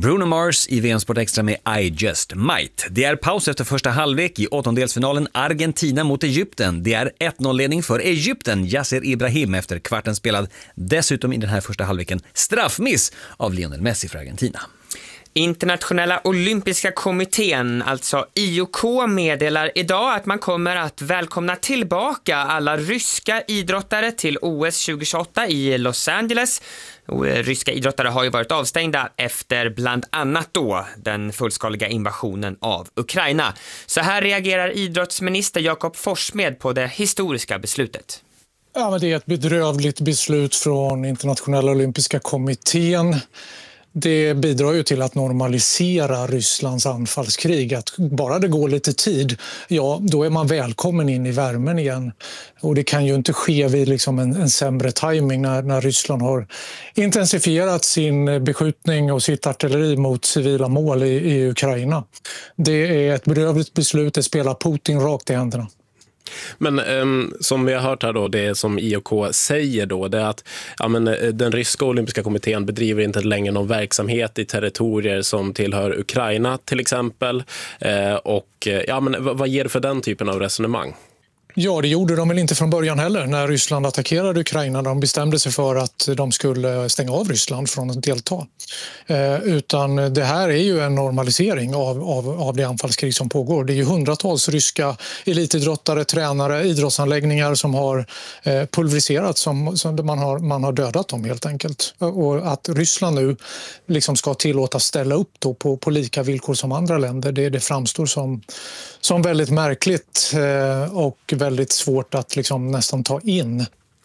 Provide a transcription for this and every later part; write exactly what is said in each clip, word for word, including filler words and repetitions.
Bruno Mars i V M Sport Extra med I Just Might. Det är paus efter första halvlek i åttondelsfinalen Argentina mot Egypten. Det är ett noll-ledning för Egypten. Yasser Ibrahim efter kvarten spelad. Dessutom i den här första halvleken straffmiss av Lionel Messi för Argentina. Internationella olympiska kommittén, alltså I O K, meddelar idag att man kommer att välkomna tillbaka alla ryska idrottare till O S tjugohundratjugoåtta i Los Angeles. Ryska idrottare har ju varit avstängda efter bland annat då den fullskaliga invasionen av Ukraina. Så här reagerar idrottsminister Jakob Forssmed på det historiska beslutet. Ja, men det är ett bedrövligt beslut från Internationella olympiska kommittén. Det bidrar ju till att normalisera Rysslands anfallskrig. Att bara det går lite tid, ja, då är man välkommen in i värmen igen. Och det kan ju inte ske vid liksom en, en sämre timing när, när Ryssland har intensifierat sin beskjutning och sitt artilleri mot civila mål i, i Ukraina. Det är ett bedrövligt beslut, det spelar Putin rakt i händerna. Men um, som vi har hört här då, det som I O K säger då, det är att ja, men, den ryska olympiska kommittén bedriver inte längre någon verksamhet i territorier som tillhör Ukraina till exempel. Eh, och ja, men, vad, vad ger det för den typen av resonemang? Ja, det gjorde de väl inte från början heller när Ryssland attackerade Ukraina. De bestämde sig för att de skulle stänga av Ryssland från att delta. Eh, utan det här är ju en normalisering av, av, av det anfallskrig som pågår. Det är ju hundratals ryska elitidrottare, tränare, idrottsanläggningar som har eh, pulveriserats, som, som man, har, man har dödat dem helt enkelt. Och att Ryssland nu liksom ska tillåtas ställa upp då på, på lika villkor som andra länder, det, det framstår som, som väldigt märkligt eh, och väldigt svårt att liksom nästan ta in.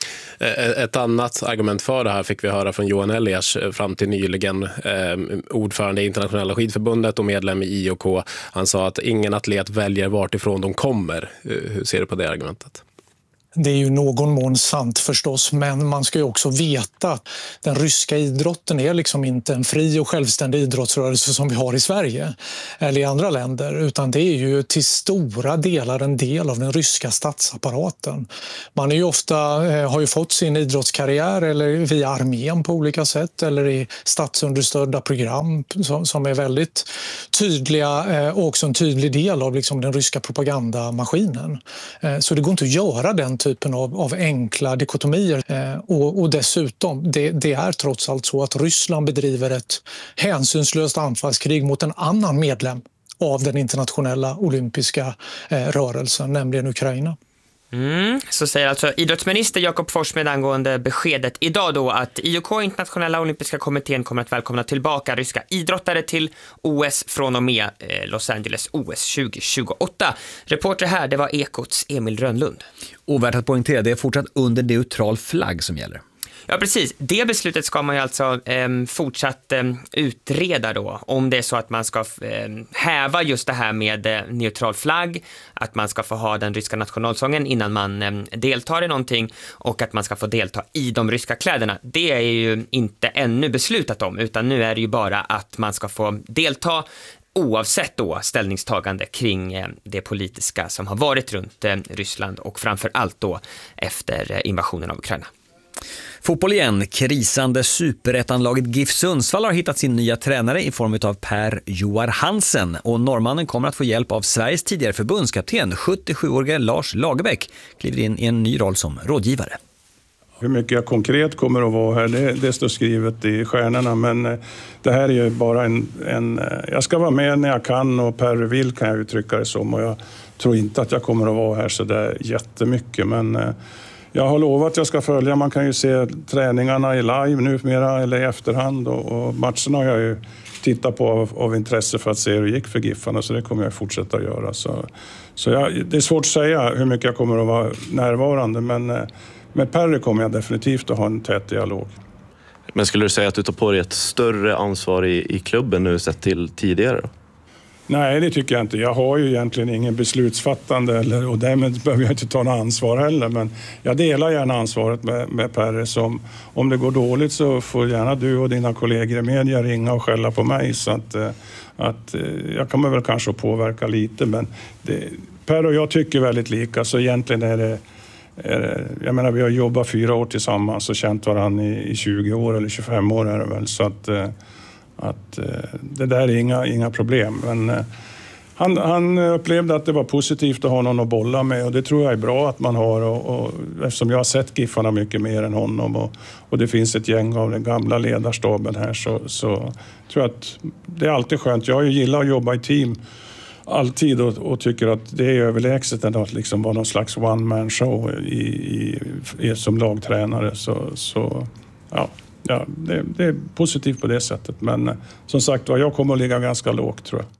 Ett annat argument för det här fick vi höra från Johan Elias fram till nyligen, eh, ordförande i Internationella skidförbundet och medlem i I O K. Han sa att ingen atlet väljer vart ifrån de kommer. Hur ser du på det argumentet? Det är ju någon mån sant förstås, men man ska ju också veta att den ryska idrotten är liksom inte en fri och självständig idrottsrörelse som vi har i Sverige eller i andra länder, utan det är ju till stora delar en del av den ryska statsapparaten. Man är ju ofta, eh, har ju fått sin idrottskarriär eller via armén på olika sätt eller i statsunderstödda program som, som är väldigt tydliga eh, och också en tydlig del av liksom den ryska propagandamaskinen. Eh, så det går inte att göra den typen av, av enkla dikotomier. Eh, och, och dessutom, det, det är trots allt så att Ryssland bedriver ett hänsynslöst anfallskrig mot en annan medlem av den internationella olympiska eh, rörelsen, nämligen Ukraina. Mm, så säger alltså idrottsminister Jakob Forssmed angående beskedet idag då att I O K, Internationella olympiska kommittén, kommer att välkomna tillbaka ryska idrottare till O S från och med eh, Los Angeles O S tjugohundratjugoåtta. Reporter här, det var Ekots Emil Rönnlund. Och värt att poängtera, det är fortsatt under neutral flagg som gäller. Ja, precis. Det beslutet ska man ju alltså eh, fortsatt eh, utreda då. Om det är så att man ska eh, häva just det här med eh, neutral flagg, att man ska få ha den ryska nationalsången innan man eh, deltar i någonting och att man ska få delta i de ryska kläderna. Det är ju inte ännu beslutat om, utan nu är det ju bara att man ska få delta oavsett då ställningstagande kring eh, det politiska som har varit runt eh, Ryssland och framför allt då efter eh, invasionen av Ukraina. Fotboll igen. Krisande superettanlaget GIF Sundsvall har hittat sin nya tränare i form av Per Joar Hansen, och norrmannen kommer att få hjälp av Sveriges tidigare förbundskapten, sjuttiosjuårige Lars Lagerbäck, kliver in i en ny roll som rådgivare. Hur mycket jag konkret kommer att vara här, det, det står skrivet i stjärnorna, men det här är ju bara en, en... Jag ska vara med när jag kan, och Per vill kan jag uttrycka det som, och jag tror inte att jag kommer att vara här så där jättemycket, men jag har lovat att jag ska följa. Man kan ju se träningarna i live numera eller i efterhand, och, och matcherna har jag ju tittat på av, av intresse för att se hur det gick för Giffarna, så det kommer jag fortsätta göra. Så, så jag, det är svårt att säga hur mycket jag kommer att vara närvarande, men med Perry kommer jag definitivt att ha en tät dialog. Men skulle du säga att du tar på dig ett större ansvar i, i klubben nu sett till tidigare då? Nej, det tycker jag inte. Jag har ju egentligen ingen beslutsfattande eller, och därmed behöver jag inte ta något ansvar heller. Men jag delar gärna ansvaret med, med Perre. Som, om det går dåligt så får gärna du och dina kollegor i media ringa och skälla på mig. Så att, att jag kommer väl kanske påverka lite. Men det, Per och jag tycker väldigt lika, så egentligen är det... Jag menar, vi har jobbat fyra år tillsammans och känt varandra i tjugo år eller tjugofem år är det väl. Så att, att det där är inga, inga problem. Men han, han upplevde att det var positivt att ha någon att bolla med, och det tror jag är bra att man har. Och, och, eftersom jag har sett Giffarna mycket mer än honom, och, och det finns ett gäng av den gamla ledarstaben här, så, så tror jag att det är alltid skönt. Jag gillar att jobba i team alltid, och, och tycker att det är överlägset att liksom vara någon slags one-man show i, i, i, som lagtränare. Så, så ja, ja det, det är positivt på det sättet. Men som sagt, jag kommer att ligga ganska lågt, tror jag.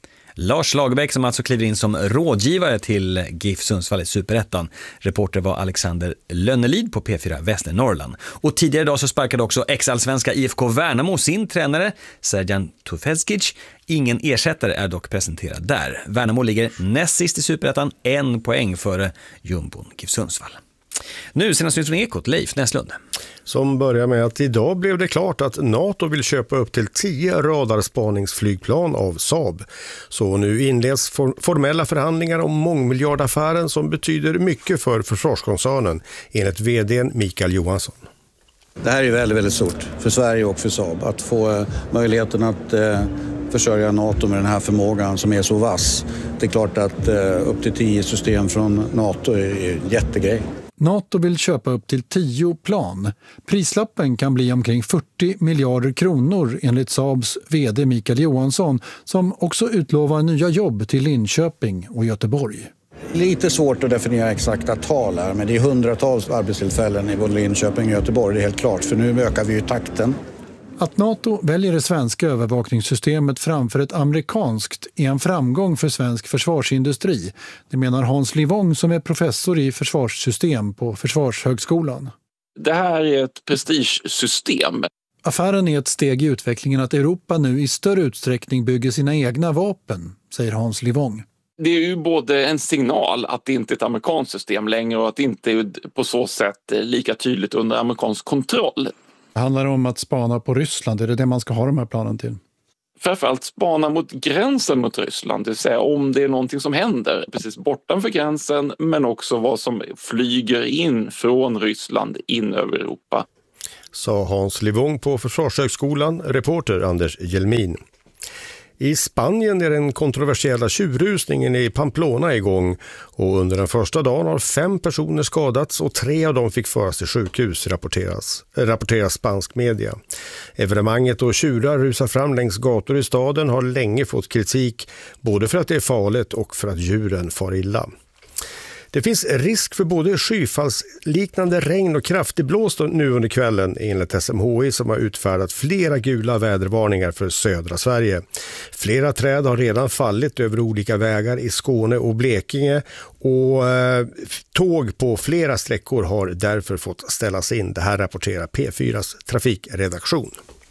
Lars Lagerbäck som alltså kliver in som rådgivare till GIF Sundsvall i Superettan. Reporter var Alexander Lönnelid på P fyra Västernorrland. Och tidigare idag så sparkade också ex-allsvenska I F K Värnamo sin tränare Serjan Tufezgic. Ingen ersättare är dock presenterad där. Värnamo ligger näst sist i Superettan, en poäng före jumbon GIF Sundsvall. Nu senast nytt från Ekot, Leif Näslund. Som börjar med att idag blev det klart att NATO vill köpa upp till tio radarspaningsflygplan av Saab. Så nu inleds for- formella förhandlingar om mångmiljardaffären som betyder mycket för försvarskoncernen, enligt vdn Mikael Johansson. Det här är väldigt, väldigt stort för Sverige och för Saab att få möjligheten att eh, försörja NATO med den här förmågan som är så vass. Det är klart att eh, upp till tio system från NATO är en jättegrej. NATO vill köpa upp till tio plan. Prislappen kan bli omkring fyrtio miljarder kronor enligt Saabs vd Mikael Johansson, som också utlovar nya jobb till Linköping och Göteborg. Lite svårt att definiera exakta tal här, men det är hundratals arbetstillfällen i både Linköping och Göteborg, det är helt klart, för nu ökar vi ju takten. Att NATO väljer det svenska övervakningssystemet framför ett amerikanskt är en framgång för svensk försvarsindustri. Det menar Hans Livong som är professor i försvarssystem på Försvarshögskolan. Det här är ett prestigesystem. Affären är ett steg i utvecklingen att Europa nu i större utsträckning bygger sina egna vapen, säger Hans Livong. Det är ju både en signal att det inte är ett amerikanskt system längre och att det inte är på så sätt lika tydligt under amerikansk kontroll. Det handlar om att spana på Ryssland, är det det man ska ha de här planen till? Framförallt spana mot gränsen mot Ryssland, det vill säga om det är någonting som händer precis bortanför gränsen, men också vad som flyger in från Ryssland in över Europa. Sa Hans Livong på Försvarshögskolan, reporter Anders Jelmin. I Spanien är den kontroversiella tjurrusningen i Pamplona igång, och under den första dagen har fem personer skadats och tre av dem fick föras till sjukhus, rapporteras, rapporteras spansk media. Evenemanget och tjurar rusar fram längs gator i staden har länge fått kritik, både för att det är farligt och för att djuren far illa. Det finns risk för både skyfallsliknande regn och kraftig blåst nu under kvällen, enligt S M H I som har utfärdat flera gula vädervarningar för södra Sverige. Flera träd har redan fallit över olika vägar i Skåne och Blekinge, och eh, tåg på flera sträckor har därför fått ställas in. Det här rapporterar P fyras trafikredaktion.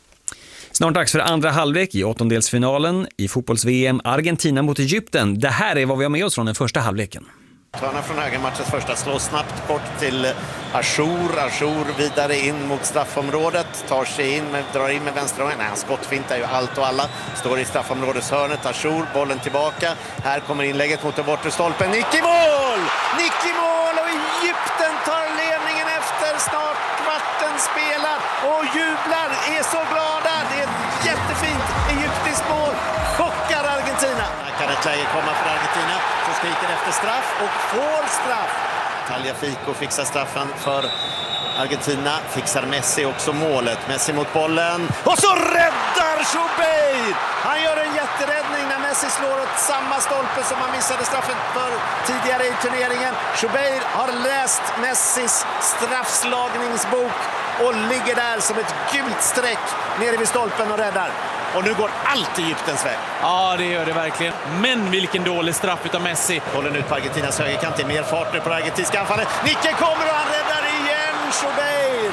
Snart dags för andra halvlek i åttondelsfinalen i fotbolls-V M Argentina mot Egypten. Det här är vad vi har med oss från den första halvleken. Törnar från höger, matchens första, slår snabbt kort till Achour. Achour vidare in mot straffområdet, tar sig in, med, drar in med vänsterhången. Nej, han skottfintar ju allt och alla. Står i straffområdeshörnet, Achour, bollen tillbaka. Här kommer inlägget mot den bortre stolpen. Nick i mål! Nick i mål, och Egypten tar ledningen efter snart kvarten spelad och jublar, är så glada. Det är ett jättefint egyptiskt mål. Chockar Argentina. Här kan ett läge komma för Argentina. Så skriker efter straff och får straff. Tagliafico fixar straffen för Argentina. Fixar Messi också målet. Messi mot bollen. Och så räddar Schubeir! Han gör en jätteräddning när Messi slår åt samma stolpe som han missade straffen för tidigare i turneringen. Schubeir har läst Messis straffslagningsbok och ligger där som ett gult streck nere vid stolpen och räddar. Och nu går allt Egyptens väg. Ja, det gör det verkligen. Men vilken dålig straff utav Messi. Bollen ut på Argentinas högerkant. Det är mer fart nu på det argentinska anfallet. Nicke kommer och han räddar igen Schubeir.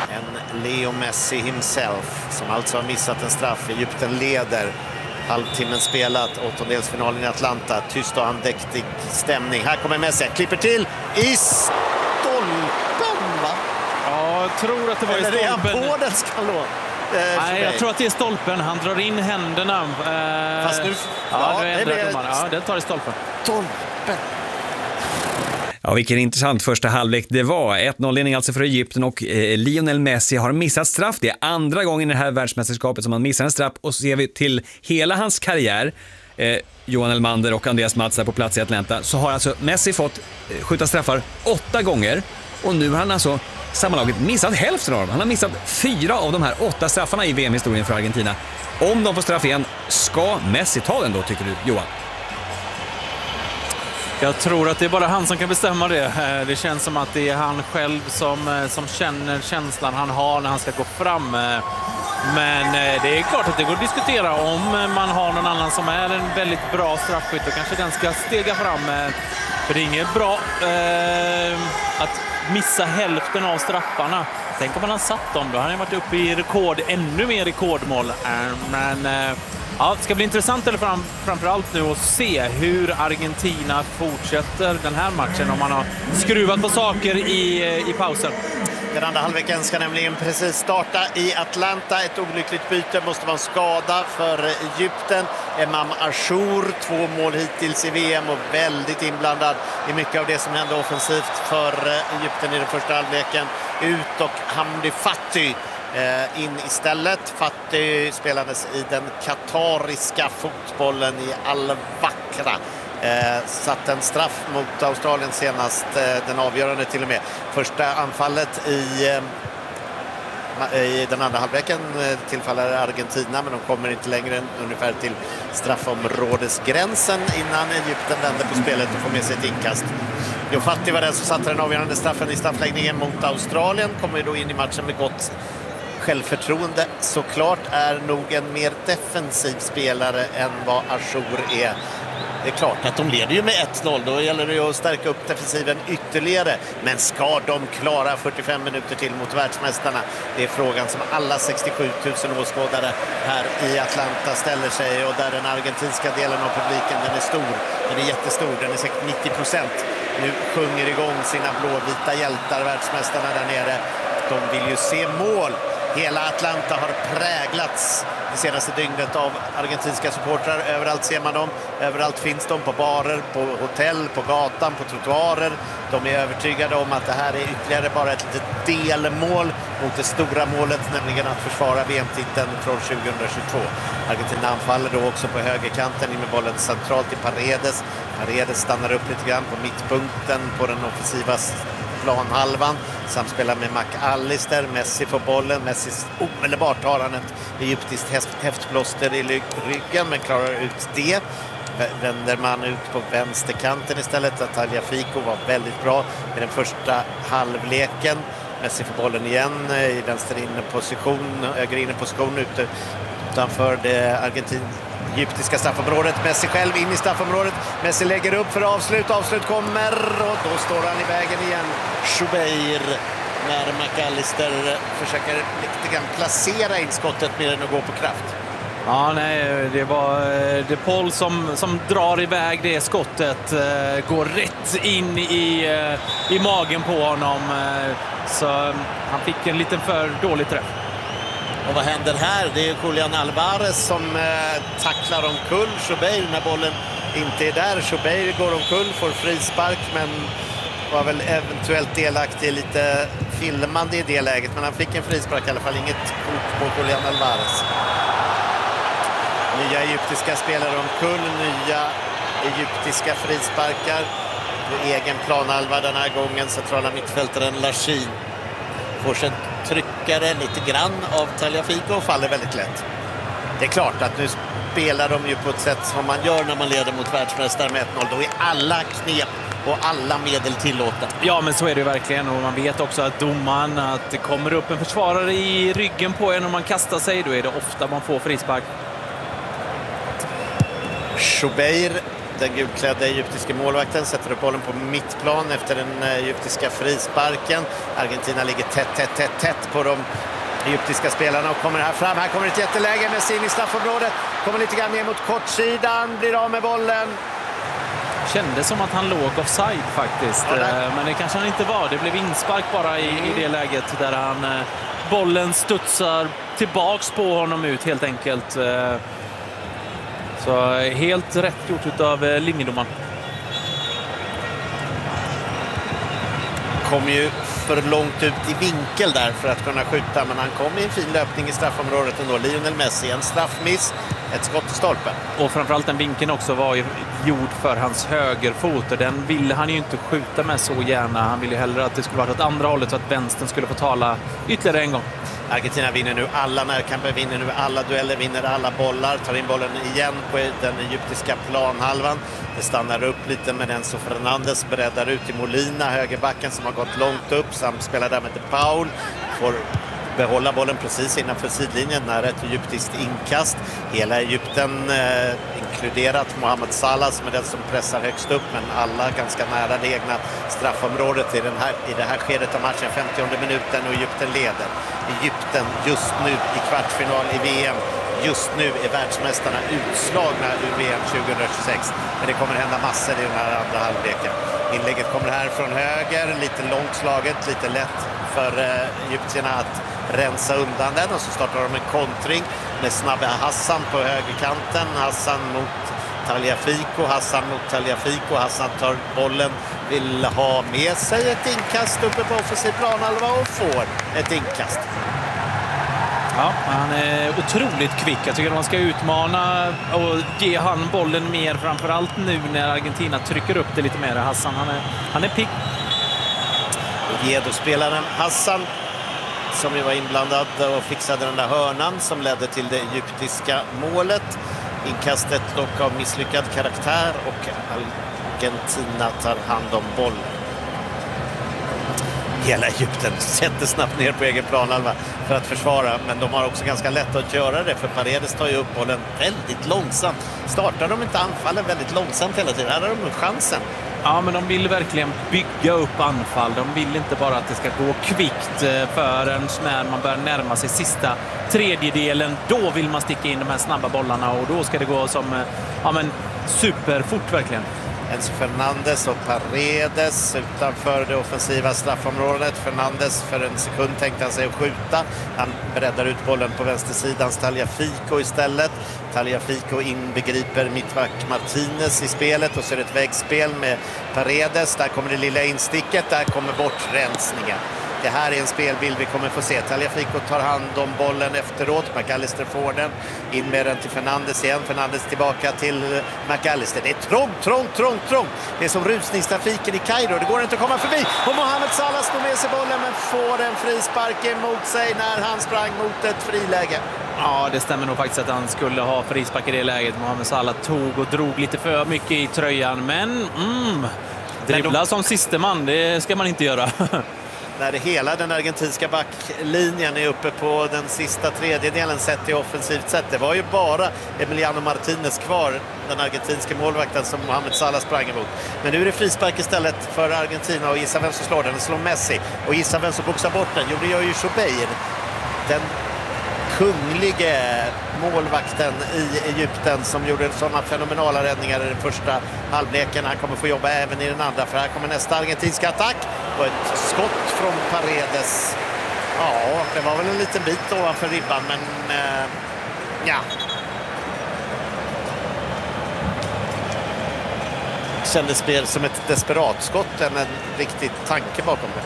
En Leo Messi himself som alltså har missat en straff. Egypten leder. Halvtimmen spelat. Åttondelsfinalen i Atlanta. Tyst och andäktig stämning. Här kommer Messi. Klipper till i stolpen, va? Ja, jag tror att det var Eller i stolpen. Eller är han på den skalon? Eh, Nej, jag tror att det är stolpen. Han drar in händerna. Eh, Fast nu... Ja, Ja, det det blir... ja, den tar i stolpen. Stolpen. Ja, Ja, vilken intressant första halvlek det var. ett noll-ledning alltså för Egypten och eh, Lionel Messi har missat straff. Det är andra gången i det här världsmästerskapet som han missar en straff, och ser vi till hela hans karriär, eh, Johan Elmander och Andreas Mats där på plats i Atlanta, så har alltså Messi fått eh, skjuta straffar åtta gånger, och nu har han alltså sammanlaget missat hälften av dem. Han har missat fyra av de här åtta straffarna i V M-historien för Argentina. Om de får straff igen, ska Messi ta den då, tycker du, Johan? Jag tror att det är bara han som kan bestämma det. Det känns som att det är han själv som, som känner känslan han har när han ska gå fram. Men det är klart att det går att diskutera om man har någon annan som är en väldigt bra straffskytt, och kanske den ska stega fram. För det är inget bra eh, att missa hälften av straffarna. Tänk om man har satt dem då. Han har varit uppe i rekord, ännu mer rekordmål. Men eh, ja, det ska bli intressant eller fram, framförallt nu att se hur Argentina fortsätter den här matchen, om man har skruvat på saker i, i pausen. Den andra halvleken ska nämligen precis starta i Atlanta. Ett olyckligt byte, måste vara en skada för Egypten. Emam Ashour, två mål hittills i V M och väldigt inblandad i mycket av det som hände offensivt för Egypten i den första halvleken. Ut och Hamdi Fatty eh, in istället. Fatty spelades i den katariska fotbollen i Al-Wakra. Eh, satt en straff mot Australien senast, eh, den avgörande till och med. Första anfallet i, eh, i den andra halvleken eh, tillfaller Argentina, men de kommer inte längre än ungefär till straffområdesgränsen innan Egypten vänder på spelet och får med sig ett inkast. Jo Fatty var den som satte den avgörande straffen i straffläggningen mot Australien, kommer då in i matchen med gott självförtroende. Såklart är nog en mer defensiv spelare än vad Ashour är. Det är klart att de leder ju med ett noll, då gäller det ju att stärka upp defensiven ytterligare. Men ska de klara fyrtiofem minuter till mot världsmästarna? Det är frågan som alla sextiosju tusen åskådare här i Atlanta ställer sig, och där den argentinska delen av publiken, den är stor, den är jättestor, den är säkert nittio procent. Nu sjunger igång sina blåvita hjältar, världsmästarna där nere. De vill ju se mål. Hela Atlanta har präglats det senaste dygnet av argentinska supportrar. Överallt ser man dem. Överallt finns de, på barer, på hotell, på gatan, på trottoarer. De är övertygade om att det här är ytterligare bara ett litet delmål mot det stora målet, nämligen att försvara V M-titeln från tjugohundratjugotvå. Argentina anfaller då också på högerkanten, in med bollen centralt till Paredes. Paredes stannar upp lite grann på mittpunkten på den offensiva planhalvan, samspelar med McAllister. Messi får bollen. Messi omedelbart har han ett egyptiskt häftblåster i ryggen, men klarar ut det. Vänder man ut på vänsterkanten istället. Tagliafico var väldigt bra i den första halvleken. Messi får bollen igen i vänster inneposition, höger inneposition ute utanför det argentin egyptiska straffområdet. Messi själv in i straffområdet. Messi lägger upp för avslut. Avslut kommer, och då står han i vägen igen. Schubeir, när McAllister försöker lite grann placera in skottet mer än att gå på kraft. Ja, nej, det var De Paul som, som drar iväg det skottet. Går rätt in i, i magen på honom. Så han fick en liten för dålig träff. Och vad händer här? Det är Julian Alvarez som eh, tacklar omkull Schubeir när bollen inte är där. Schubeir går omkull, får frispark, men var väl eventuellt delaktig i lite filmande i det läget. Men han fick en frispark i alla fall, inget kort på Julian Alvarez. Nya egyptiska spelare omkull, nya egyptiska frisparkar på egen planhalva den här gången. Centrala mittfältaren Lachin får sig tryckare lite grann av Tagliafico och faller väldigt lätt. Det är klart att nu spelar de ju på ett sätt som man gör när man leder mot världsmästare med ett noll. Då är alla knep och alla medel tillåtna. Ja, men så är det verkligen, och man vet också att domaren, att det kommer upp en försvarare i ryggen på en och man kastar sig, då är det ofta man får frispark. Schubeir, den gulklädda egyptiska målvakten, sätter upp bollen på mittplan efter den egyptiska frisparken. Argentina ligger tätt, tätt, tätt, tätt på de egyptiska spelarna och kommer här fram. Här kommer ett jätteläge med sin i straffområdet. Kommer lite grann ner mot kortsidan, blir av med bollen. Kändes som att han låg offside faktiskt, ja, men det kanske han inte var. Det blev inspark bara i, i det läget där han bollen studsar tillbaks på honom ut helt enkelt. Så helt rätt gjort av linjedomaren. kom ju för långt ut i vinkel där för att kunna skjuta, men han kom i en fin löpning i straffområdet ändå. Lionel Messi, en straffmiss, ett skott i stolpen. Och framförallt den vinkeln också var ju gjord för hans högerfot, och den ville han ju inte skjuta med så gärna. Han ville ju hellre att det skulle vara åt andra hållet så att vänstern skulle få tala ytterligare en gång. Argentina vinner nu alla närkamper, vinner nu alla dueller, vinner alla bollar, tar in bollen igen på den egyptiska planhalvan. Det stannar upp lite, men Enzo Fernandez breddar ut till Molina, högerbacken som har gått långt upp, samspelar där med De Paul, får behålla bollen precis innanför sidlinjen när ett egyptiskt inkast. Hela Egypten eh, inkluderat Mohamed Salah som är den som pressar högst upp, men alla ganska nära det egna straffområdet i, den här, i det här skedet av matchen, femtionde minuten, och Egypten leder. Egypten just nu i kvartsfinal i V M. Just nu är världsmästarna utslagna ur V M tjugohundratjugosex. Men det kommer hända massor i den här andra halvleken. Inlägget kommer här från höger, lite långt slaget, lite lätt för egyptierna att rensa undan den, och så startar de en kontring med snabba Hassan på högerkanten. Hassan mot Tagliafico, Hassan mot Tagliafico. Hassan tar bollen, vill ha med sig ett inkast uppe på offensiv planhalva och får ett inkast. Ja, han är otroligt kvick. Jag tycker att man ska utmana och ge han bollen mer, framförallt nu när Argentina trycker upp det lite mer. Hassan, han är, han är pigg. Gedo-spelaren Hassan, som ju var inblandad och fixade den där hörnan som ledde till det egyptiska målet. Inkastet dock av misslyckad karaktär, och Argentina tar hand om bollen. Hela Egypten sätter snabbt ner på egen planhalva för att försvara, men de har också ganska lätt att göra det, för Paredes tar ju upp bollen väldigt långsamt. Startar de inte anfallen väldigt långsamt hela tiden? Här har de chansen. Ja, men de vill verkligen bygga upp anfall. De vill inte bara att det ska gå kvickt, förrän när man börjar närma sig sista tredjedelen. Då vill man sticka in de här snabba bollarna, och då ska det gå som ja, men superfort verkligen. Enzo Fernandez och Paredes utanför det offensiva straffområdet. Fernandez, för en sekund tänkte han sig att skjuta. Han breddar ut bollen på vänstersidan. Tagliafico istället. Tagliafico inbegriper mittback Martinez i spelet, och så är det ett väggspel med Paredes. Där kommer det lilla insticket, där kommer bortrensningen. Det här är en spelbild vi kommer få se. Tagliafico tar hand om bollen efteråt. McAllister får den. In med den till Fernandes igen. Fernandes tillbaka till McAllister. Det är trångt, trångt, trångt, trångt. Det är som rusningstrafiken i Kairo. Det går inte att komma förbi. Och Mohamed Salah står med sig bollen, men får en frispark emot sig när han sprang mot ett friläge. Ja, det stämmer nog faktiskt att han skulle ha frispark i det läget. Mohamed Salah tog och drog lite för mycket i tröjan. Men mm, dribbla som siste man, det ska man inte göra. När hela den argentinska backlinjen är uppe på den sista tredjedelen sett i offensivt sätt. Det var ju bara Emiliano Martinez kvar, den argentinska målvakten som Mohamed Salah sprang emot. Men nu är det frispark istället för Argentina, och gissa vem som slår den. Den slår Messi, och gissa vem som boxar bort den. Jo, det gör ju Chobeir, den kunglige målvakten i Egypten som gjorde sådana fenomenala räddningar i den första halvleken. Han kommer få jobba även i den andra, för här kommer nästa argentinska attack och ett skott från Paredes. Ja, det var väl en liten bit ovanför ribban, men eh, ja. Kändes mer som ett desperatskott än en riktig tanke bakom det.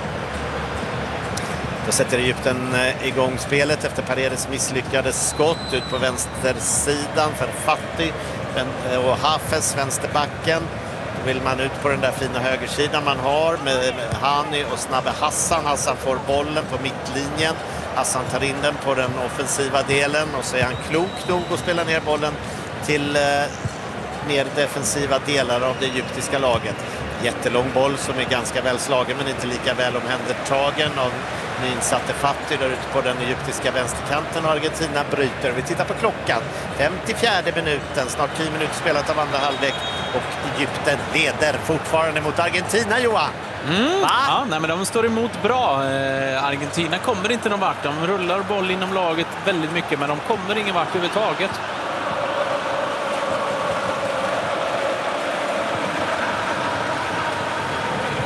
Då sätter Egypten igång spelet efter Paredes misslyckade skott ut på vänstersidan för Fati och Hafez, vänsterbacken. Då vill man ut på den där fina högersidan man har med Hani och snabbe Hassan. Hassan får bollen på mittlinjen. Hassan tar in den på den offensiva delen, och så är han klok nog att spela ner bollen till mer defensiva delar av det egyptiska laget. Jättelång boll som är ganska väl slagen, men inte lika väl omhändertagen av nyinsatte Fati där ute på den egyptiska vänsterkanten, och Argentina bryter. Vi tittar på klockan. femtiofjärde minuten, snart tio minuter spelat av andra halvlek, och Egypten leder fortfarande mot Argentina, Johan. Mm. Ja, nej, men de står emot bra. Eh, Argentina kommer inte någon vart. De rullar boll inom laget väldigt mycket, men de kommer ingen vart överhuvudtaget.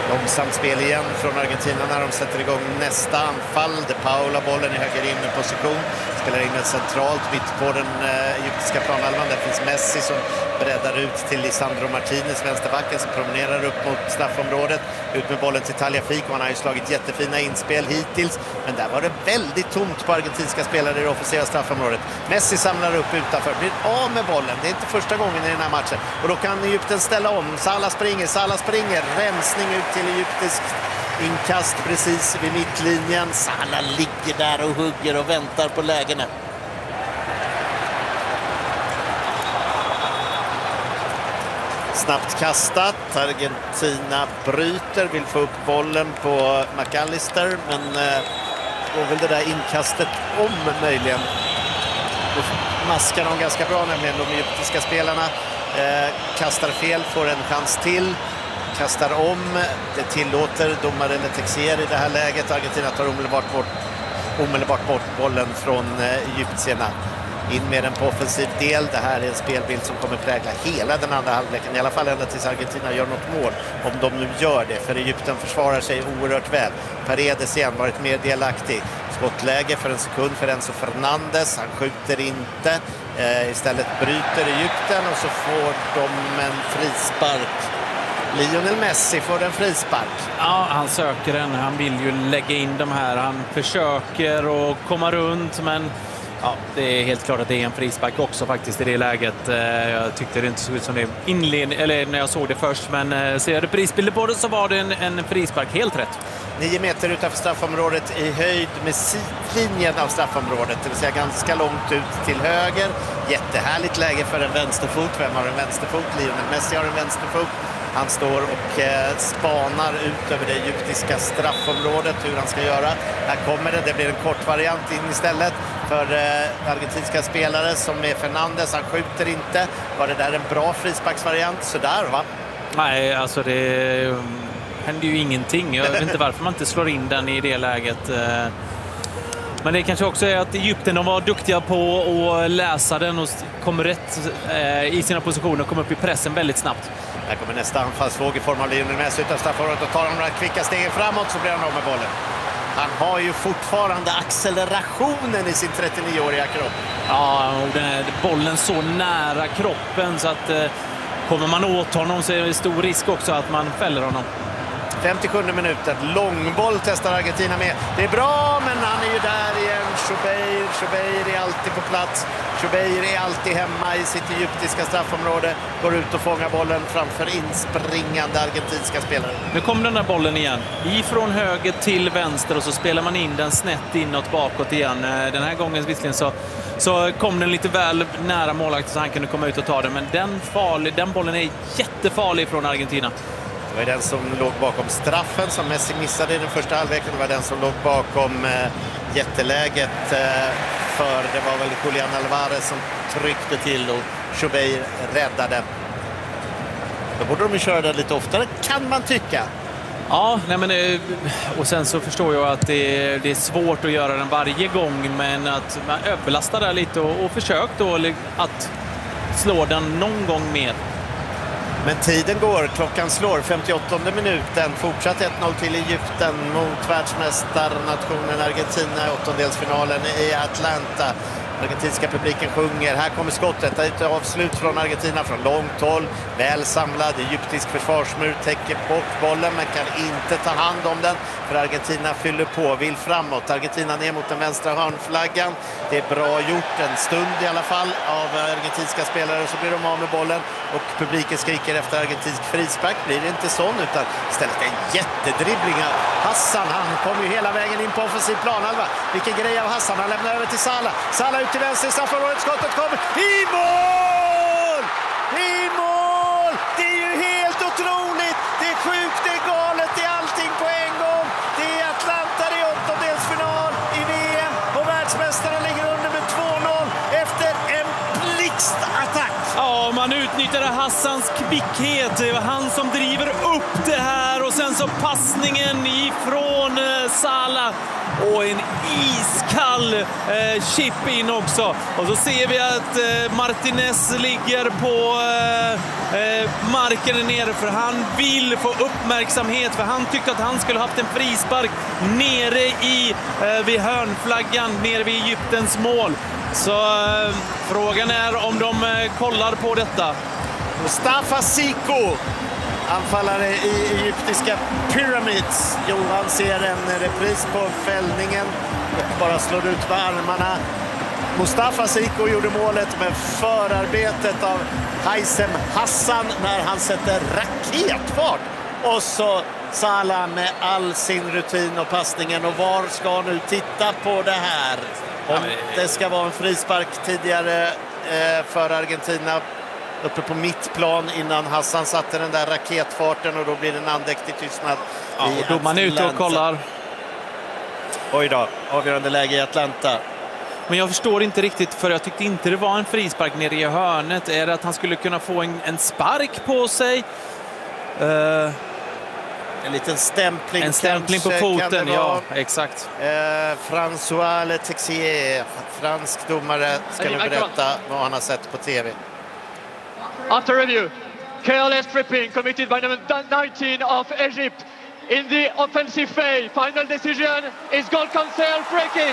Långsamt spel igen från Argentina när de sätter igång nästa anfall. De Paul har bollen i höger innerposition. Spelar in ett centralt mitt på den eh, egyptiska planhalvan. Där finns Messi som breddar ut till Lisandro Martinez, vänsterbacken, som promenerar upp mot straffområdet. Ut med bollen till Tagliafico. Han har ju slagit jättefina inspel hittills. Men där var det väldigt tomt på argentinska spelare i det offensiva straffområdet. Messi samlar upp utanför. Blir av med bollen. Det är inte första gången i den här matchen. Och då kan Egypten ställa om. Salah springer, Salah springer. Rensning ut till egyptisk inkast precis vid mittlinjen. Salah ligger där och hugger och väntar på lägena. Snabbt kastat. Argentina bryter, vill få upp bollen på McAllister, men eh, går väl det där inkastet om möjligen. Då maskar de ganska bra, nämligen de egyptiska spelarna. Eh, kastar fel, får en chans till. Kastar om, det tillåter domare Letexier i det här läget. Argentina tar omedelbart bort, omedelbart bort bollen från eh, egyptierna. In med den på offensiv del. Det här är en spelbild som kommer prägla hela den andra halvleken. I alla fall ända tills Argentina gör något mål. Om de nu gör det. För Egypten försvarar sig oerhört väl. Paredes igen varit mer delaktig. Skottläge för en sekund för Enzo Fernandes. Han skjuter inte. Eh, istället bryter Egypten och så får de en frispark. Lionel Messi får en frispark. Ja, han söker den. Han vill ju lägga in de här. Han försöker att komma runt, men ja, det är helt klart att det är en frispark också faktiskt i det läget. Jag tyckte det inte såg ut som det inledning, eller när jag såg det först, men ser jag reprisbilder på det så var det en, en frispark, helt rätt. Nio meter utanför straffområdet i höjd med sidlinjen av straffområdet, det vill säga ganska långt ut till höger. Jättehärligt läge för en vänsterfot. Vem har en vänsterfot? Lionel Messi har en vänsterfot. Han står och eh, spanar ut över det egyptiska straffområdet hur han ska göra. Här kommer det, det blir en kort variant in istället för eh, argentinska spelare som är Fernandes. Han skjuter inte. Var det där en bra frisparksvariant? Sådär, va? Nej, alltså det um, händer ju ingenting. Jag vet inte varför man inte slår in den i det läget. Eh. Men det kanske också är att Egypten, de var duktiga på att läsa den och kom rätt eh, i sina positioner och kom upp i pressen väldigt snabbt. Här kommer nästa anfallsvåg i form av Lionel Messi utan straffområdet och tar han några kvicka stegen framåt så blir han av med bollen. Han har ju fortfarande accelerationen i sin trettionioåriga kropp. Ja, och den är bollen så nära kroppen så att eh, kommer man åt honom så är det stor risk också att man fäller honom. femtiosjunde minuten, långboll testar Argentina med. Det är bra, men han är ju där igen. Chobeir, Chobeir är alltid på plats. Chobeir är alltid hemma i sitt egyptiska straffområde. Går ut och fångar bollen framför inspringande argentinska spelare. Nu kommer den där bollen igen. Ifrån höger till vänster och så spelar man in den snett inåt bakåt igen. Den här gången visserligen så, så kom den lite väl nära målvakten så han kunde komma ut och ta den. Men den, farlig, den bollen är jättefarlig från Argentina. Det var den som låg bakom straffen som Messi missade i den första halvleken. Det var den som låg bakom eh, jätteläget eh, för det var väl Julian Alvarez som tryckte till och Chobeir räddade. Då borde de ju köra det lite oftare, kan man tycka. Ja, nej men, och sen så förstår jag att det är, det är svårt att göra den varje gång, men att man överlastar där lite och, och försök då att slå den någon gång mer. Men tiden går, klockan slår, femtioåttonde minuten, fortsatt ett noll till Egypten mot världsmästarnationen Argentina i åttondelsfinalen i Atlanta. Argentinska publiken sjunger. Här kommer skottet. Det är ett avslut från Argentina från långt håll. Väl samlad. Egyptisk försvarsmur täcker bort bollen men kan inte ta hand om den. För Argentina fyller på, vill framåt. Argentina ner mot den vänstra hörnflaggan. Det är bra gjort en stund i alla fall av argentinska spelare. Så blir de av med bollen och publiken skriker efter argentinsk frispark. Blir det inte sån utan istället en jättedribbling av Hassan. Han kommer ju hela vägen in på offensiv planhalva. Vilken grej av Hassan. Han lämnar över till Salah. Salah ut till vänster i straffområdet. Skottet kommer i mål! I mål! Det är ju helt otroligt. Det är sjukt, det är galet, det är allting på en gång. Det är Atlanta i åttondelsfinal i V M och världsmästarna ligger under med två noll efter en blixtattack. Ja, man ut utnyttjade Hassans kvickhet. Det var han som driver upp det här och sen så passningen ifrån eh, Salah och en iskall eh, chip in också. Och så ser vi att eh, Martinez ligger på eh, eh, marken nere för han vill få uppmärksamhet för han tyckte att han skulle haft en frispark nere i eh, vid hörnflaggan nere vid Egyptens mål. Så eh, frågan är om de eh, kollar på detta. Mustafa Siko, anfallare i egyptiska Pyramids. Johan ser en repris på fällningen och bara slår ut med armarna. Mustafa Siko gjorde målet med förarbetet av Haysem Hassan när han sätter raketfart. Och så Salah med all sin rutin och passningen. Och var ska nu titta på det här? Om det ska vara en frispark tidigare eh, för Argentina uppe på mittplan innan Hassan satte den där raketfarten och då blir det en andäktig tystnad. Ja, och domaren är ute och kollar. Oj då, avgörande läge i Atlanta. Men jag förstår inte riktigt för jag tyckte inte det var en frispark nere i hörnet. Är det att han skulle kunna få en, en spark på sig? Uh, en liten stämpling. En stämpling på foten, ja, exakt. Uh, François Letexier, fransk domare, ska nu berätta vad han har sett på tv. After review, careless tripping committed by number nineteen of Egypt in the offensive phase. Final decision is goal cancel, free kick.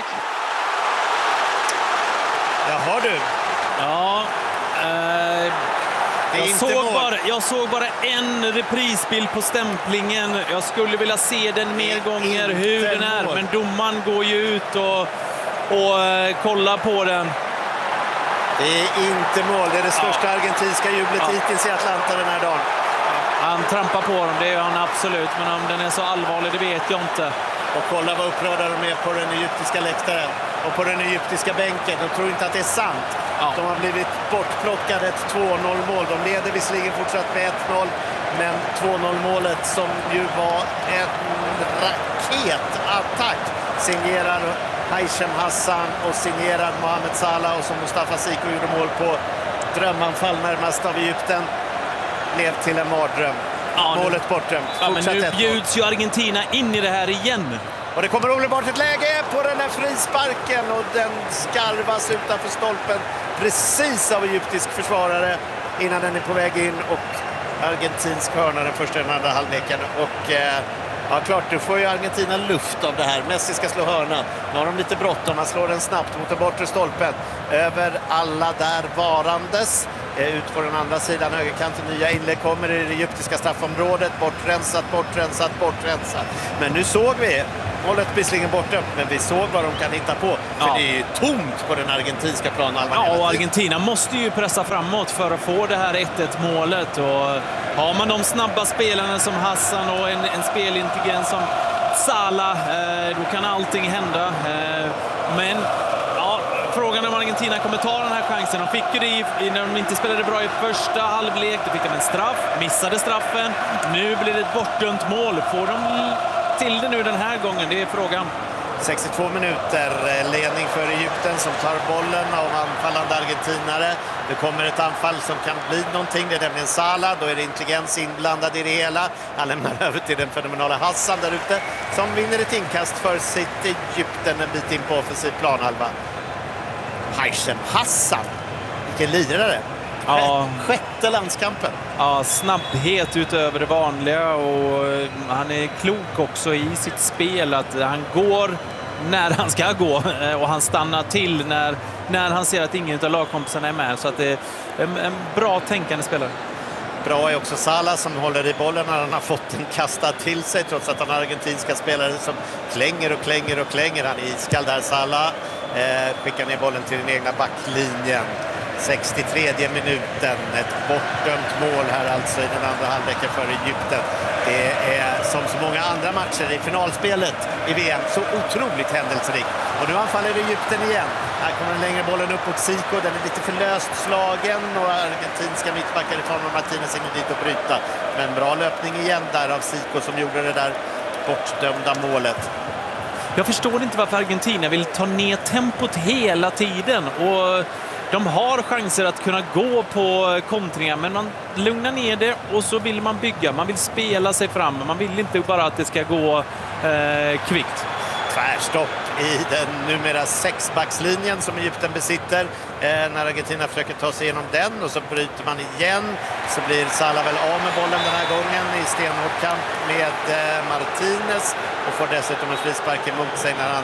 Jaha du. Ja, eh, jag, inte såg bara, jag såg bara en reprisbild på stämplingen. Jag skulle vilja se den mer gånger hur den är. Mål. Men domaren går ju ut och, och eh, kollar på den. Det är inte mål. Det är det största ja. argentinska jublet ja. hittills i Atlanta den här dagen. Han trampar på dem, det gör han absolut. Men om den är så allvarlig, det vet jag inte. Och kolla vad upprörda de är på den egyptiska läktaren och på den egyptiska bänken. De tror inte att det är sant. Ja. De har blivit bortplockade ett två noll mål. De leder visserligen fortsatt med ett noll. Men två noll målet som ju var en raketattack signerar Haysem Hassan och signerad Mohamed Salah och som Mustafa Siko gjorde mål på drömanfall närmast av Egypten blev till en mardröm. Ja, målet bortdömt. Ja, men nu bjuds ju Argentina in i det här igen. Och det kommer omedelbart ett läge på den här frisparken och den skarvas utanför stolpen precis av egyptisk försvarare innan den är på väg in och argentinsk hörna den första och den andra halvleken. Och eh, ja, klart, du får ju Argentina luft av det här. Messi ska slå hörna. Nu har de lite bråttom. Han slår den snabbt mot den bortre stolpen. Över alla där varandes. Ut på den andra sidan högerkanten. Nya inlägg kommer i det egyptiska straffområdet. Bortrensat, bortrensat, bortrensat. Men nu såg vi målet visserligen borta, men vi såg vad de kan hitta på. För ja. det är ju tomt på den argentinska planen. Ja, och Argentina måste ju pressa framåt för att få det här ett ett målet. Och har man de snabba spelarna som Hassan och en, en spelintelligens som Salah, eh, då kan allting hända. Eh, men ja, frågan om Argentina kommer ta den här chansen. De fick ju det i, när de inte spelade bra i första halvlek. Då fick de en straff, missade straffen. Nu blir det ett bortdömt mål. Får de till det nu den här gången? Det är frågan. sextiotvå minuter, ledning för Egypten som tar bollen av anfallande argentinare. Det kommer ett anfall som kan bli någonting, det är nämligen Salah. Då är det intelligens inblandad i det hela. Han lämnar över till den fenomenala Hassan där ute som vinner ett inkast för sitt Egypten en bit in på offensiv planhalva. Haysem Hassan, vilken lirare. Ja. Sjätte landskampen. Ja, snabbhet utöver det vanliga och han är klok också i sitt spel att han går när han ska gå och han stannar till när, när han ser att ingen av lagkompisarna är med, så att det är en, en bra tänkande spelare. Bra är också Salah som håller i bollen när han har fått den kastad till sig trots att han har argentinska spelare som klänger och klänger och klänger. Han är iskall där, Salah. Eh, skickar ner bollen till den egna backlinjen. sextiotredje minuten, ett bortdömt mål här alltså i den andra halvleken för Egypten. Det är som så många andra matcher i finalspelet i V M så otroligt händelserikt. Och nu anfaller Egypten igen. Här kommer den längre bollen upp mot Siko, den är lite för löst slagen och argentinska mittbackar ifrån Martinez in dit och bryta. Men bra löpning igen där av Siko som gjorde det där bortdömda målet. Jag förstår inte varför Argentina vill ta ner tempot hela tiden och de har chanser att kunna gå på kontringar, men man lugnar ner det och så vill man bygga. Man vill spela sig fram. Man vill inte bara att det ska gå eh, kvickt. Tvärstopp i den numera sexbackslinjen som Egypten besitter. Eh, när Argentina försöker ta sig igenom den och så bryter man igen. Så blir Salah väl av med bollen den här gången i stenhård kamp med eh, Martinez. Och får dessutom en frispark emot sig när han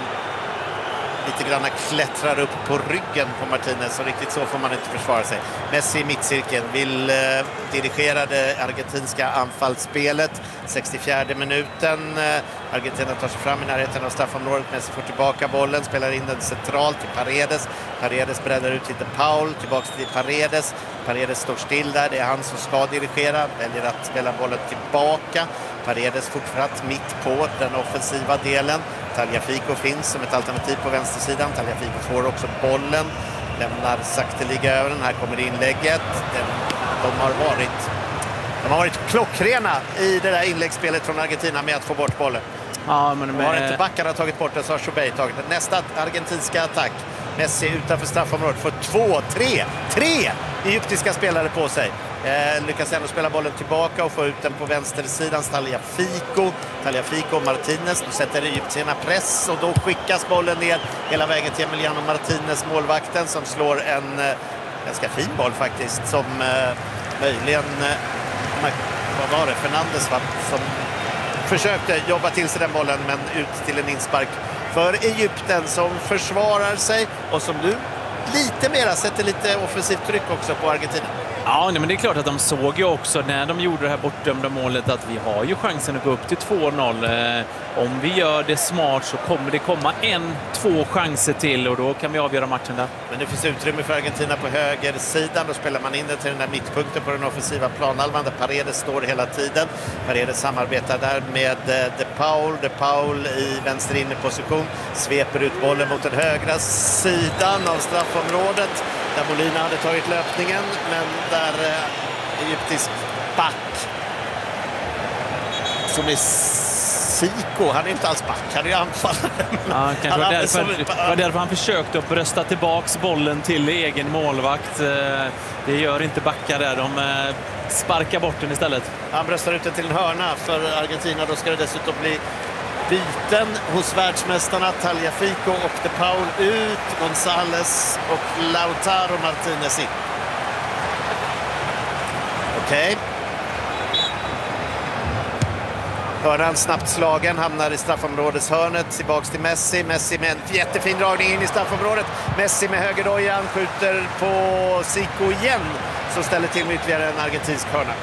lite grann klättrar upp på ryggen på Martinez, och riktigt så får man inte försvara sig. Messi i mittcirkeln vill eh, dirigera det argentinska anfallsspelet. sextiofjärde minuten. Eh, Argentina tar sig fram i närheten av straffområdet. Messi får tillbaka bollen, spelar in den centralt till Paredes. Paredes breddar ut till De Paul, tillbaka till Paredes. Paredes står still där, det är han som ska dirigera, väljer att spela bollen tillbaka. Paredes fortsatt mitt på den offensiva delen. Tagliafico finns som ett alternativ på vänstersidan. Tagliafico får också bollen, lämnar sakteliga över den. Här kommer inlägget. Den, de, har varit, de har varit klockrena i det där inläggsspelet från Argentina med att få bort bollen. Ja, men med... Har inte backarna tagit bort den så har Chobey tagit den. Nästa argentinska attack. Messi utanför straffområdet får två, tre, tre egyptiska spelare på sig. Eh, lyckas ändå spela bollen tillbaka och få ut den på vänstersidan. Tagliafico, Tagliafico och Martinez. Då sätter egyptierna press och då skickas bollen ner hela vägen till Emiliano Martinez, målvakten, som slår en eh, ganska fin boll faktiskt, som eh, möjligen eh, vad var det, Fernandes va? Som försökte jobba till sig den bollen, men ut till en inspark för Egypten, som försvarar sig och som nu lite mera sätter lite offensivt tryck också på Argentina. Ja, nej, men det är klart att de såg ju också när de gjorde det här bortdömda målet att vi har ju chansen att gå upp till två noll. Eh, om vi gör det smart så kommer det komma en, två chanser till och då kan vi avgöra matchen där. Men det finns utrymme för Argentina på högersidan. Då spelar man in det till den där mittpunkten på den offensiva planhalvan där Paredes står hela tiden. Paredes samarbetar där med De Paul. De Paul i vänster inneposition sveper ut bollen mot den högra sidan av straffområdet där Molina hade tagit löpningen, men där eh, egyptisk back som är Zico, han är inte alls back, han är anfallare. Ja, det var därför, var därför han försökte att brösta tillbaks bollen till egen målvakt. Det gör inte backar där, de sparkar bort den istället. Han bröstar ut den till en hörna för Argentina, då ska det dessutom bli byten hos världsmästarna. Tagliafico och De Paul ut, González och Lautaro Martinez in. Okej. Okay. Hörnan snabbt slagen, hamnar i straffområdeshörnet, tillbaks till Messi. Messi med en jättefin dragning in i straffområdet. Messi med högerdojan skjuter på Zico igen, som ställer till med ytterligare en argentinsk hörna.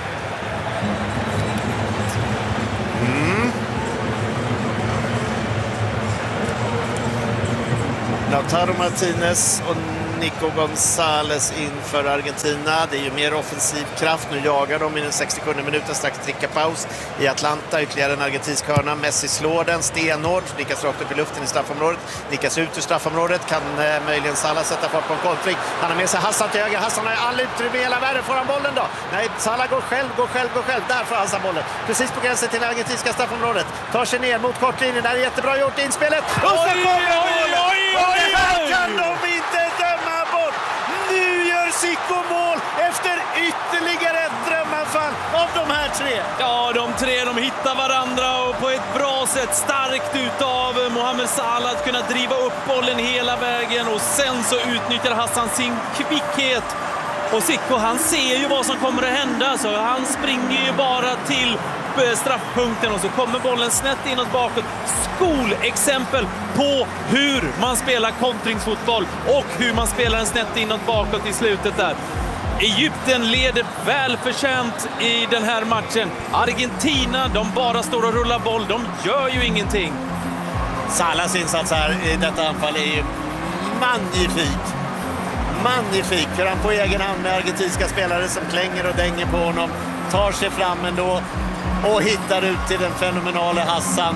Mm. Lautaro Martinez och Nico González in för Argentina. Det är ju mer offensiv kraft. Nu jagar de i den sextiosjunde minuten, strax dricka paus i Atlanta. Ytterligare en argentinsk hörna. Messi slår den stenhårt. Nickas rakt upp i luften i straffområdet. Nickas ut ur straffområdet. Kan eh, möjligen Salah sätta fart på en kontring. Han har med sig Hassan till höger. Hassan har all utrymme i hela världen. Får han bollen då? Nej, Salah går själv, går själv, går själv. Där får Hassan bollen. Precis på gränsen till det argentinska straffområdet. Tar sig ner mot kortlinjen. Där är jättebra gjort inspelet. Och så kommer bollen! Och det här kan de inte döma bort. Nu gör Zico mål efter ytterligare ett drömanfall av de här tre. Ja, de tre de hittar varandra och på ett bra sätt, starkt utav Mohamed Salah att kunna driva upp bollen hela vägen, och sen så utnyttjar Hassan sin kvickhet. Och Zico, han ser ju vad som kommer att hända, så han springer ju bara till straffpunkten och så kommer bollen snett inåt bakåt. Skolexempel på hur man spelar kontringsfotboll och hur man spelar en snett inåt bakåt i slutet där. Egypten leder väl förtjänt i den här matchen. Argentina, de bara står och rullar boll. De gör ju ingenting. Salahs insats här i detta anfall är ju magnifik. Magnifik, för han på egen hand med argentinska spelare som klänger och dänger på honom. Tar sig fram ändå och hittar ut till den fenomenala Hassan.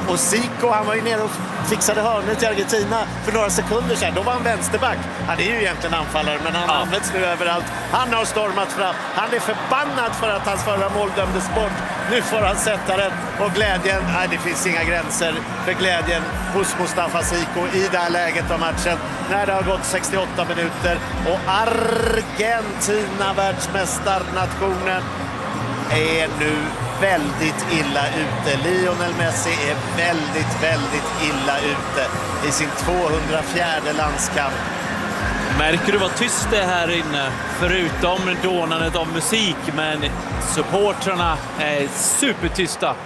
och Zico, han var ju nere och fixade hörnet i Argentina för några sekunder sedan. Då var han vänsterback. Han är ju egentligen anfallare, men han ja. används nu överallt. Han har stormat fram. Han är förbannad för att hans förra mål dömdes bort. Nu får han sätta den, och glädjen, nej, det finns inga gränser för glädjen hos Mustafa Zico i det här läget av matchen när det har gått sextioåtta minuter och Argentina, världsmästarnationen, är nu väldigt illa ute. Lionel Messi är väldigt, väldigt illa ute i sin tvåhundrafjärde landskamp. Märker du vad tyst det är här inne? Förutom dånandet av musik, men supportrarna är supertysta.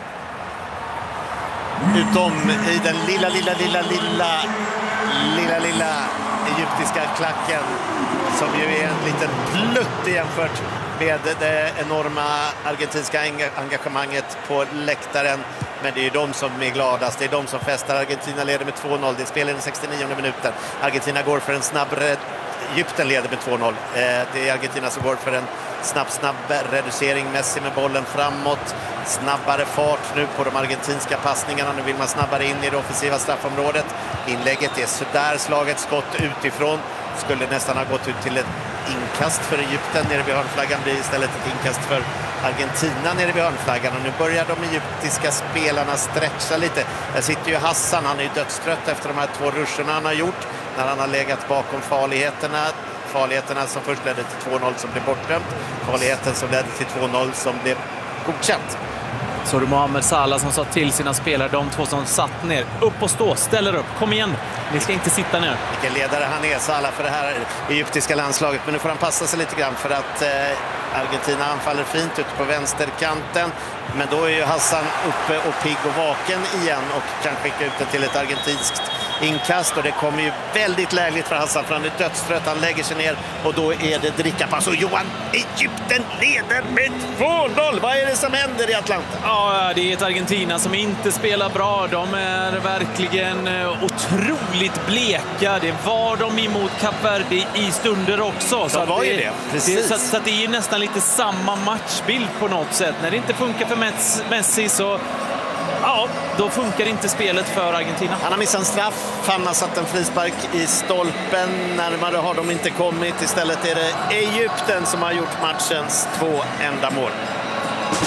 Utom i den lilla, lilla, lilla, lilla, lilla, lilla egyptiska klacken som ju är en liten plutt jämfört med det enorma argentinska engagemanget på läktaren. Men det är ju de som är gladast, det är de som festar. Argentina leder med två noll, det spelar den sextionionde minuten. Argentina går för en snabb red... Egypten leder med två noll. Det är Argentina som går för en snabb, snabb reducering. Messi med bollen framåt. Snabbare fart nu på de argentinska passningarna. Nu vill man snabbare in i det offensiva straffområdet. Inlägget är sådär, slaget skott utifrån. Skulle nästan ha gått ut till ett inkast för Egypten nere vid hörnflaggan, blir istället ett inkast för Argentina nere vid hörnflaggan. Och nu börjar de egyptiska spelarna stretcha lite. Där sitter ju Hassan, han är ju dödstrött efter de här två ruscherna han har gjort när han har legat bakom farligheterna. Farligheterna som först ledde till två noll som blev bortdömt. Farligheten som ledde till två noll som blev godkänt. Så du Mohamed Salah som sa till sina spelare, de två som satt ner, upp och stå, ställer upp, kom igen, ni ska inte sitta ner. Vilken ledare han är, Salah, för det här egyptiska landslaget, men nu får han passa sig lite grann för att eh, Argentina anfaller fint ute på vänsterkanten, men då är ju Hassan uppe och pigg och vaken igen och kan skicka ut den till ett argentinskt inkast, och det kommer ju väldigt lägligt för Hassan för han är dödstrött, han lägger sig ner och då är det drickapass och Johan, Egypten leder med två noll. Vad är det som händer i Atlanta? Ja, det är ett Argentina som inte spelar bra. De är verkligen otroligt bleka. Det var de emot Kap Verde i stunder också. Så var det, ju det. Precis. det så, så att det är nästan lite samma matchbild på något sätt. När det inte funkar för Messi så ja, då funkar inte spelet för Argentina. Han har missat en straff, han har satt en frispark i stolpen. Närmare har de inte kommit. Istället är det Egypten som har gjort matchens två enda mål.